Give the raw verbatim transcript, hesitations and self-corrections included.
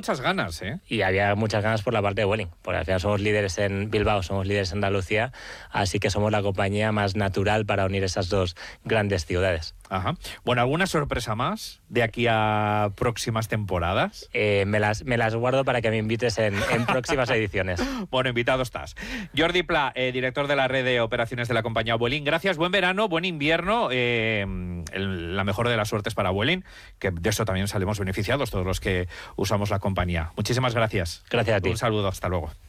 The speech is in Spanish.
muchas ganas, ¿eh? Y había muchas ganas por la parte de Vueling, porque al final somos líderes en Bilbao, somos líderes en Andalucía, así que somos la compañía más natural para unir esas dos grandes ciudades. Ajá. Bueno, ¿alguna sorpresa más de aquí a próximas temporadas? Eh, me, las, me las guardo para que me invites en, en próximas ediciones. Bueno, invitado estás. Jordi Pla, eh, director de la red de operaciones de la compañía Vueling. Gracias, buen verano, buen invierno. Eh, el, la mejor de las suertes para Vueling, que de eso también salimos beneficiados todos los que usamos la compañía. Muchísimas gracias. Gracias a ti. Un saludo, hasta luego.